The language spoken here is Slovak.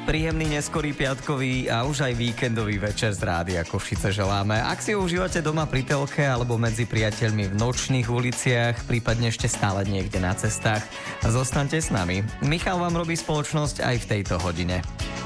Príjemný neskorý piatkový a už aj víkendový večer z Rádia Košice želáme. Ak si ho užívate doma pri telke alebo medzi priateľmi v nočných uliciach, prípadne ešte stále niekde na cestách, zostaňte s nami. Michal vám robí spoločnosť aj v tejto hodine.